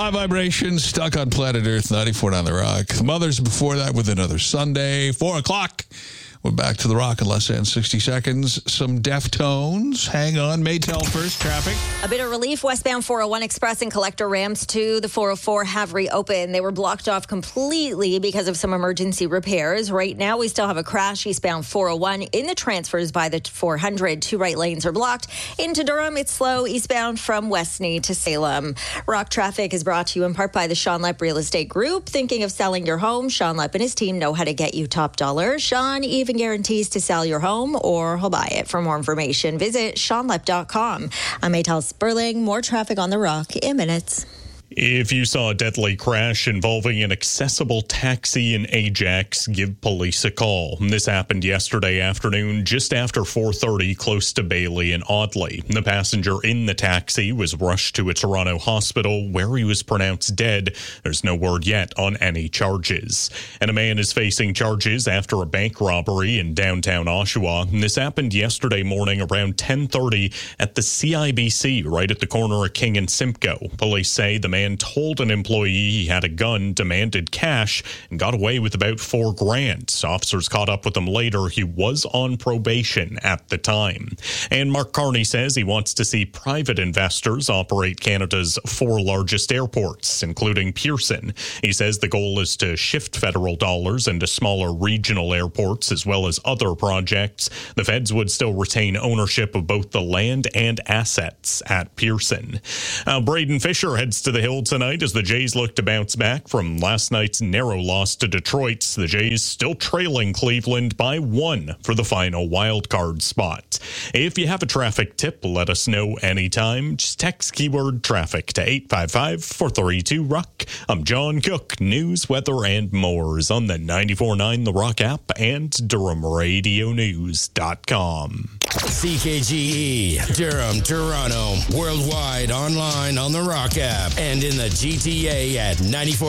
High vibrations, stuck on planet Earth, 94 on the Rock. Mothers before that with another Sunday, 4 o'clock. We're back to the Rock in less than 60 seconds. Some Deftones. Hang on. Maytel first. Traffic. A bit of relief. Westbound 401 Express and collector ramps to the 404 have reopened. They were blocked off completely because of some emergency repairs. Right now, we still have a crash eastbound 401 in the transfers by the 400. Two right lanes are blocked. Into Durham, it's slow eastbound from Westney to Salem. Rock traffic is brought to you in part by the Sean Lepp Real Estate Group. Thinking of selling your home? Sean Lepp and his team know how to get you top dollar. Sean even guarantees to sell your home or he'll buy it. For more information, visit SeanLepp.com. I'm Maytel Sperling. More traffic on the Rock in minutes. If you saw a deadly crash involving an accessible taxi in Ajax, give police a call. This happened yesterday afternoon, just after 4:30, close to Bailey and Audley. The passenger in the taxi was rushed to a Toronto hospital where he was pronounced dead. There's no word yet on any charges. And a man is facing charges after a bank robbery in downtown Oshawa. This happened yesterday morning around 10:30 at the CIBC, right at the corner of King and Simcoe. Police say the man told an employee he had a gun, demanded cash, and got away with about $4,000. Officers caught up with him later. He was on probation at the time. And Mark Carney says he wants to see private investors operate Canada's 4 largest airports, including Pearson. He says the goal is to shift federal dollars into smaller regional airports as well as other projects. The feds would still retain ownership of both the land and assets at Pearson. Braden Fisher heads to the Hill tonight as the Jays look to bounce back from last night's narrow loss to Detroit. The Jays still trailing Cleveland by 1 for the final wildcard spot. If you have a traffic tip, let us know anytime. Just text keyword traffic to 855-432-ROCK. I'm John Cook. News, weather, and more is on the 94.9 The Rock app and DurhamRadioNews.com. CKGE, Durham, Toronto, worldwide, online on the Rock app, and in the GTA at 94.